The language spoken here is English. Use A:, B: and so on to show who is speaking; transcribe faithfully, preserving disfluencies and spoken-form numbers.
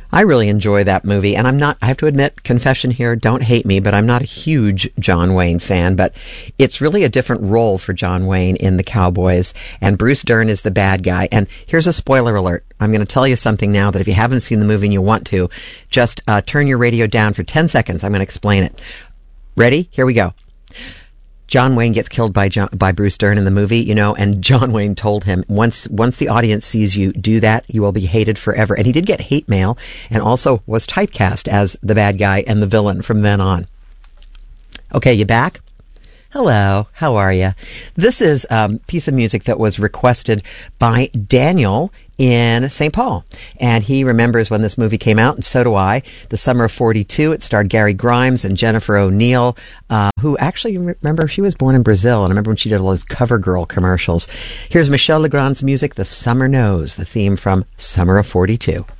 A: I really enjoy that movie, and I'm not, I have to admit, confession here, don't hate me, but I'm not a huge John Wayne fan, but it's really a different role for John Wayne in The Cowboys, and Bruce Dern is the bad guy. And here's a spoiler alert. I'm going to tell you something now that if you haven't seen the movie and you want to, just uh, turn your radio down for ten seconds. I'm going to explain it. Ready? Here we go. John Wayne gets killed by John, by Bruce Dern in the movie, you know, and John Wayne told him, once once the audience sees you do that, you will be hated forever. And he did get hate mail and also was typecast as the bad guy and the villain from then on. Okay, you back? Hello, how are you? This is a um, piece of music that was requested by Daniel in Saint Paul. And he remembers when this movie came out, and so do I. The summer of forty-two, it starred Gary Grimes and Jennifer O'Neill, uh, who actually, remember, she was born in Brazil. And I remember when she did all those CoverGirl commercials. Here's Michel Legrand's music, The Summer Knows, the theme from Summer of forty-two.